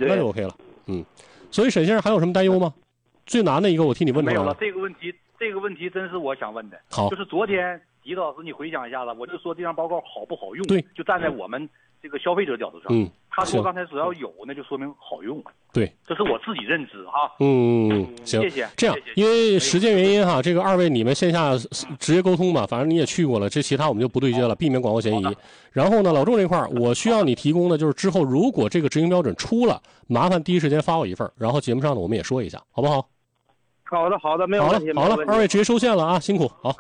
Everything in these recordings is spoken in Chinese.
那就 OK 了。所以沈先生还有什么担忧吗？最难的一个我替你问出来了。 没有了，这个问题真是我想问的。 好， 就是昨天吉老师你回想一下子，我就说这张报告好不好用？ 对， 就站在我们这个消费者角度上，他说刚才只要有，那就说明好用。 对， 这是我自己认知哈。 行， 谢谢。 这样，因为时间原因哈，这个二位你们线下直接沟通吧，反正你也去过了，这其他我们就不对接了，避免广告嫌疑。然后呢，老仲这块我需要你提供的就是之后如果这个执行标准出了，麻烦第一时间发我一份，然后节目上呢我们也说一下，好不好？ 好的，没有问题。 好了，二位直接收线了啊，辛苦，好。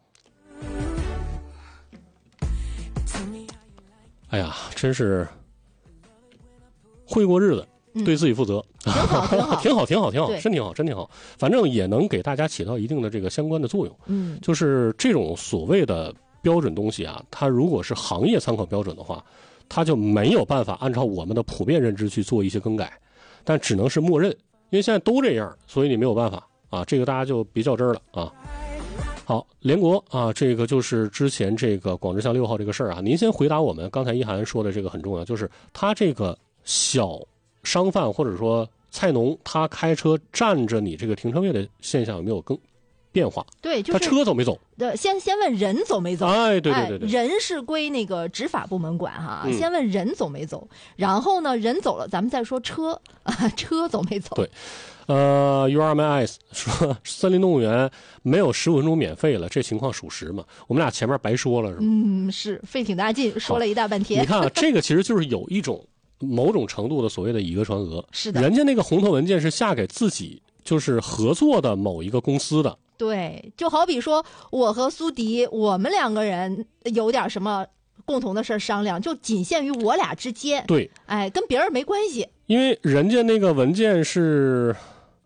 哎呀，真是会过日子，对自己负责，挺好，真挺好。反正也能给大家起到一定的这个相关的作用。就是这种所谓的标准东西啊，它如果是行业参考标准的话，它就没有办法按照我们的普遍认知去做一些更改，但只能是默认，因为现在都这样，所以你没有办法啊。这个大家就别较真了啊。好，联国啊，这个就是之前这个广智巷6号这个事儿啊，您先回答我们。刚才一涵说的这个很重要，就是他这个小商贩或者说菜农，他开车占着你这个停车位的现象有没有变化？ 对，就是他车走没走？ 先问人走没走？ 哎，对， 人是归那个执法部门管哈，先问人走没走，然后呢，人走了，咱们再说车走没走？ 对。You are my eyes 说森林动物园没有15分钟免费了，这情况属实吗？我们俩前面白说了是吗？ 是费挺大劲，说了一大半天。 你看啊，这个其实就是有一种某种程度的所谓的以讹传讹。 是的， 人家那个红头文件是下给自己就是合作的某一个公司的。 对，就好比说我和苏迪，我们两个人有点什么共同的事商量，就仅限于我俩之间。 对， 跟别人没关系。 因为人家那个文件是。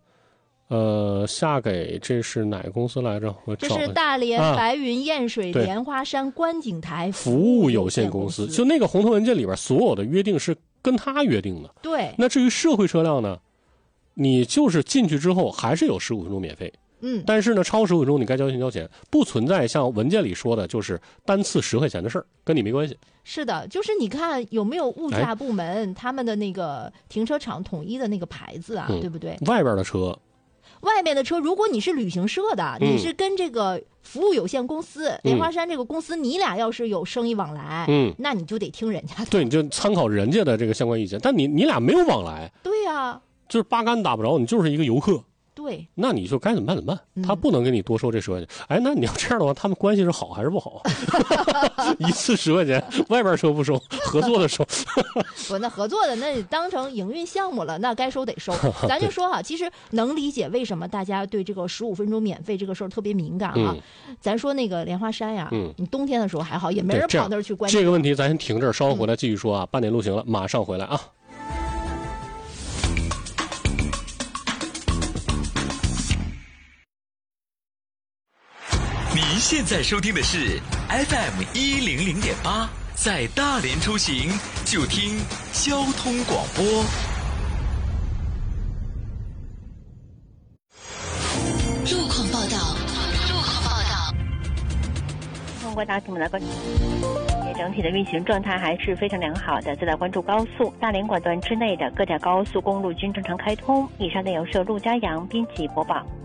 下给这是哪个公司来着？ 这是大连白云艳水莲花山观景台服务有限公司。就那个红头文件里边所有的约定是跟他约定的。 对。 那至于社会车辆呢，你就是进去之后还是有15分钟免费。但是呢，超15分钟你该交钱交钱，不存在像文件里说的，就是单次10块钱的事儿，跟你没关系。 是的，就是你看有没有物价部门他们的那个停车场统一的那个牌子啊，对不对？ 外面的车， 如果你是旅行社的，你是跟这个服务有限公司莲花山这个公司，你俩要是有生意往来，那你就得听人家的。 对，你就参考人家的这个相关意见。但你俩没有往来， 对呀， 就是八竿打不着，你就是一个游客。 对， 那你就该怎么办？他不能给你多收这10块钱。那你要这样的话，他们关系是好还是不好？一次10块钱，外边收不收？合作的收。 不，那合作的那当成营运项目了，那该收得收。咱就说哈，其实能理解为什么大家对这个15分钟免费这个事儿特别敏感啊。咱说那个莲花山呀，你冬天的时候还好，也没人跑那儿去观。 这个问题咱先停这儿，稍后回来继续说啊。半点录行了，马上回来啊。 您现在收听的是 FM 100.8，在大连出行就听交通广播。 路况报道。 观察请我们来关注，整体的运行状态还是非常良好的。再来关注高速，大连管段之内的各条高速公路均正常开通。以上内容是由陆家阳编辑播报。